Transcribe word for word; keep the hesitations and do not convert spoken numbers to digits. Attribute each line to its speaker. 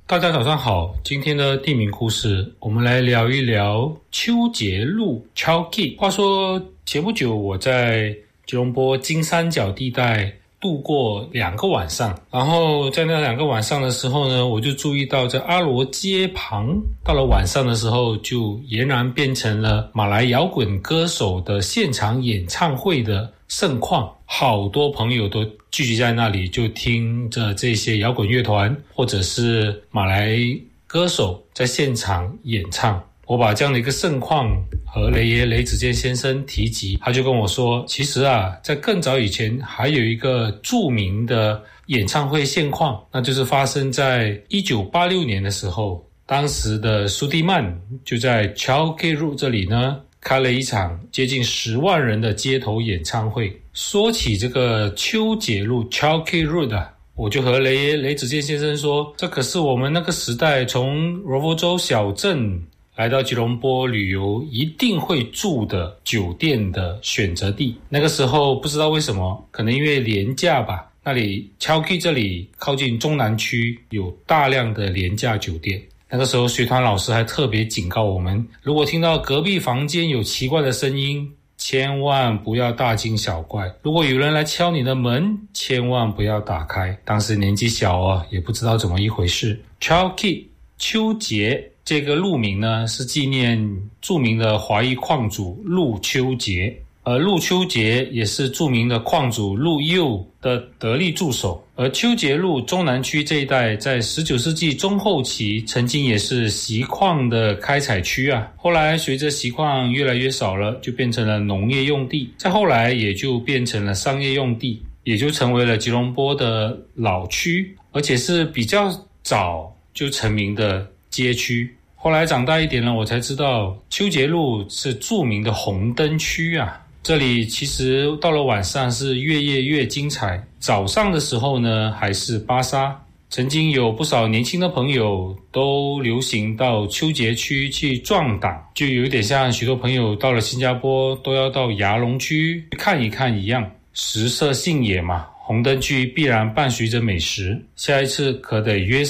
Speaker 1: 大家早上好，今天的地名故事，我们来聊一聊秋节路 Chowkit。话说前不久我在吉隆坡金三角地带度过两个晚上，然后在那两个晚上的时候呢，我就注意到在阿罗街旁，到了晚上的时候就俨然变成了马来摇滚歌手的现场演唱会的盛况，好多朋友都聚集在那里，就听着这些摇滚乐团或者是马来歌手在现场演唱。我把这样的一个盛况和雷爷雷子健先生提及，他就跟我说，其实啊，在更早以前还有一个著名的演唱会现况，那就是发生在一九八六年的时候，当时的苏迪曼就在 Chowkit Road 这里呢开了一场接近十万人的街头演唱会。说起这个秋节路 Chowkit Road 啊，我就和雷爷雷子健先生说，这可是我们那个时代从柔佛州小镇来到吉隆坡旅游一定会住的酒店的选择地。那个时候不知道为什么，可能因为廉价吧，那里 Chowkit 这里靠近中南区有大量的廉价酒店。那个时候学团老师还特别警告我们，如果听到隔壁房间有奇怪的声音，千万不要大惊小怪，如果有人来敲你的门，千万不要打开。当时年纪小啊，也不知道怎么一回事。 Chowkit 秋节这个路名呢，是纪念著名的华裔矿主陆秋节，而陆秋节也是著名的矿主陆佑的得力助手。而秋节路中南区这一带在十九世纪中后期曾经也是锡矿的开采区啊，后来随着锡矿越来越少了，就变成了农业用地，再后来也就变成了商业用地，也就成为了吉隆坡的老区，而且是比较早就成名的街区。后来长大一点了，我才知道秋节路是著名的红灯区啊。这里其实到了晚上是越夜越精彩，早上的时候呢还是巴沙。曾经有不少年轻的朋友都流行到秋节区去壮胆，就有一点像许多朋友到了新加坡都要到牙龙区看一看一样。食色性也嘛，红灯区必然伴随着美食，下一次可得约